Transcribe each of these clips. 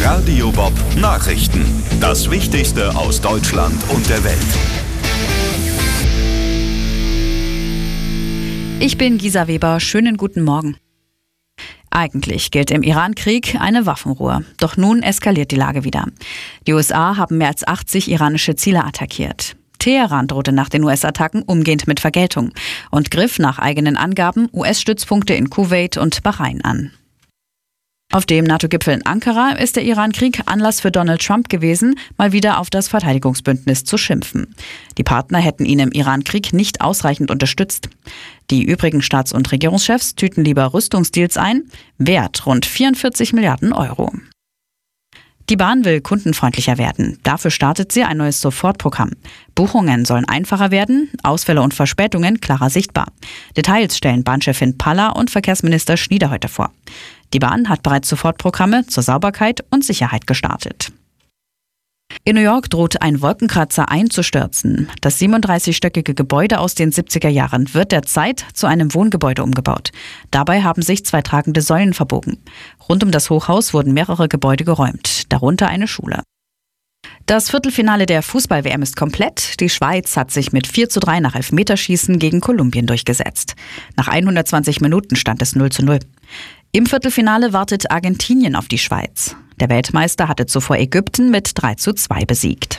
Radio Bob Nachrichten. Das Wichtigste aus Deutschland und der Welt. Ich bin Gisa Weber. Schönen guten Morgen. Eigentlich gilt im Iran-Krieg eine Waffenruhe. Doch nun eskaliert die Lage wieder. Die USA haben mehr als 80 iranische Ziele attackiert. Teheran drohte nach den US-Attacken umgehend mit Vergeltung und griff nach eigenen Angaben US-Stützpunkte in Kuwait und Bahrain an. Auf dem NATO-Gipfel in Ankara ist der Iran-Krieg Anlass für Donald Trump gewesen, mal wieder auf das Verteidigungsbündnis zu schimpfen. Die Partner hätten ihn im Iran-Krieg nicht ausreichend unterstützt. Die übrigen Staats- und Regierungschefs tüten lieber Rüstungsdeals ein, Wert rund 44 Milliarden Euro. Die Bahn will kundenfreundlicher werden. Dafür startet sie ein neues Sofortprogramm. Buchungen sollen einfacher werden, Ausfälle und Verspätungen klarer sichtbar. Details stellen Bahnchefin Palla und Verkehrsminister Schnieder heute vor. Die Bahn hat bereits Sofortprogramme zur Sauberkeit und Sicherheit gestartet. In New York droht ein Wolkenkratzer einzustürzen. Das 37-stöckige Gebäude aus den 70er Jahren wird derzeit zu einem Wohngebäude umgebaut. Dabei haben sich 2 tragende Säulen verbogen. Rund um das Hochhaus wurden mehrere Gebäude geräumt, darunter eine Schule. Das Viertelfinale der Fußball-WM ist komplett. Die Schweiz hat sich mit 4:3 nach Elfmeterschießen gegen Kolumbien durchgesetzt. Nach 120 Minuten stand es 0:0. Im Viertelfinale wartet Argentinien auf die Schweiz. Der Weltmeister hatte zuvor Ägypten mit 3:2 besiegt.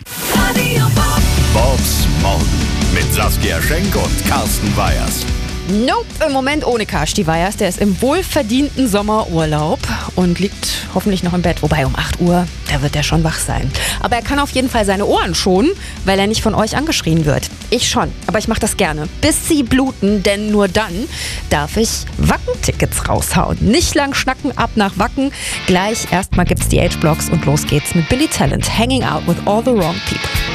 Bobs Morgen mit Saskia Schenk und Carsten Weyers. Nope, im Moment ohne Karsti Weyers. Der ist im wohlverdienten Sommerurlaub und liegt hoffentlich noch im Bett. Wobei um 8 Uhr, da wird er schon wach sein. Aber er kann auf jeden Fall seine Ohren schonen, weil er nicht von euch angeschrien wird. Ich schon, aber ich mache das gerne. Bis sie bluten, denn nur dann darf ich Wacken-Tickets raushauen. Nicht lang schnacken, ab nach Wacken. Gleich erstmal gibt's die H-Blocks und los geht's mit Billy Talent. Hanging out with all the wrong people.